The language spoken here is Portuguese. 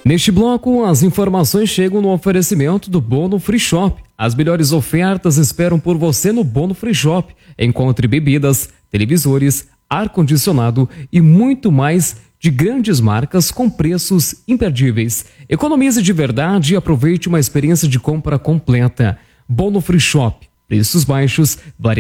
Neste bloco, as informações chegam no oferecimento do Bono Free Shop. As melhores ofertas esperam por você no Bono Free Shop. Encontre bebidas, televisores, ar-condicionado e muito mais de grandes marcas com preços imperdíveis. Economize de verdade e aproveite uma experiência de compra completa. Bono Free Shop. Preços baixos, variedade.